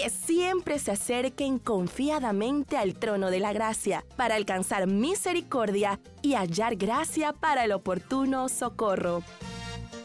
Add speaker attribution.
Speaker 1: que siempre se acerquen confiadamente al trono de la gracia para alcanzar misericordia y hallar gracia para el oportuno socorro.